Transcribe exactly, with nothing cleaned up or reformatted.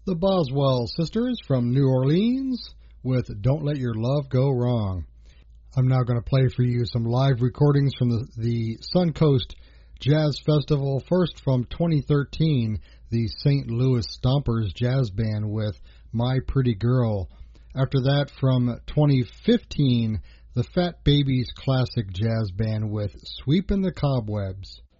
The Boswell Sisters from New Orleans with Don't Let Your Love Go Wrong. I'm now going to play for you some live recordings from the, the Suncoast Jazz Festival. First from twenty thirteen, the Saint Louis Stompers Jazz Band with My Pretty Girl. After that, from twenty fifteen, the Fat Babies Classic Jazz Band with Sweepin' the Cobwebs.